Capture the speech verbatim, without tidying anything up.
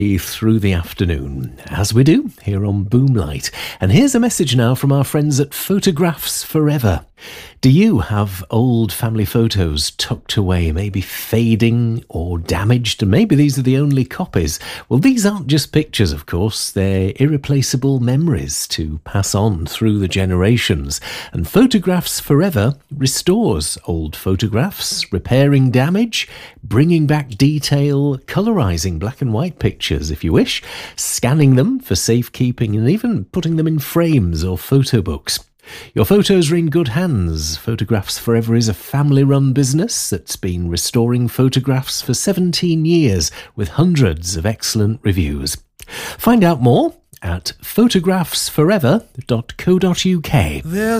through the afternoon, as we do here on Boomlight. And here's a message now from our friends at Photographs Forever. Do you have old family photos tucked away, maybe fading or damaged, and maybe these are the only copies? Well, these aren't just pictures, of course. They're irreplaceable memories to pass on through the generations. And Photographs Forever restores old photographs, repairing damage, bringing back detail, colorizing black and white pictures if you wish, scanning them for safekeeping, and even putting them in frames or photo books. Your photos are in good hands. Photographs Forever is a family-run business that's been restoring photographs for seventeen years with hundreds of excellent reviews. Find out more at photographs forever dot co dot uk. There's